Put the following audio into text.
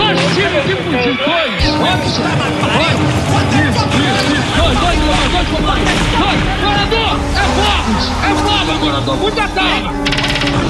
Dois times de fugir, dois. Isso. Dois, comandantes. Dois. Morador, é fogo, morador. Muita calma.